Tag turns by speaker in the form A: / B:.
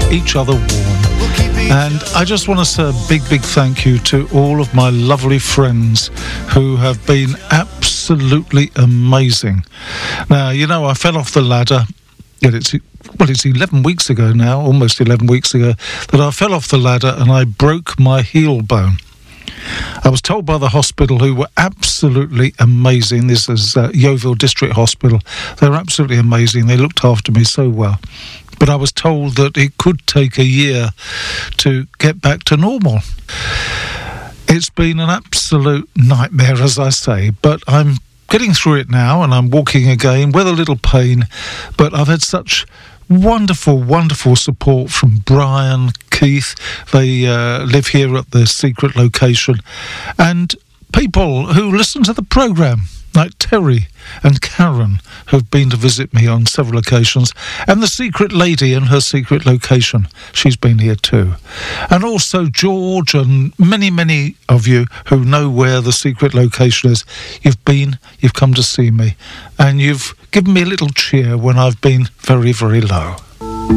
A: each other warm. And I just want to say a big thank you to all of my lovely friends who have been absolutely amazing. Now, you know, I fell off the ladder. It's 11 weeks ago now, almost 11 weeks ago, that I fell off the ladder and I broke my heel bone. I was told by the hospital, who were absolutely amazing. This is Yeovil District Hospital. They were absolutely amazing. They looked after me so well. But I was told that it could take a year to get back to normal. It's been an absolute nightmare, as I say, but I'm getting through it now and I'm walking again with a little pain. But I've had such wonderful support from Brian, Keith. They live here at the secret location, and people who listen to the programme, like Terry and Karen, who've been to visit me on several occasions, and the secret lady in her secret location, she's been here too. And also George and many of you who know where the secret location is. You've come to see me, and you've given me a little cheer when I've been very low.